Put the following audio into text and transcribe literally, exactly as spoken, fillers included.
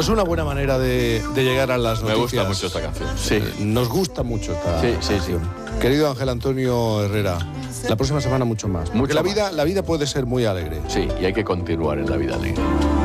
Pues una buena manera de, de llegar a las noticias. Me gusta mucho esta canción. Sí. Eh, Nos gusta mucho esta Sí, sí, canción. Querido Ángel Antonio Herrera, la próxima semana mucho más. Porque Mucho la más. vida, la vida puede ser muy alegre. Sí, y hay que continuar en la vida alegre.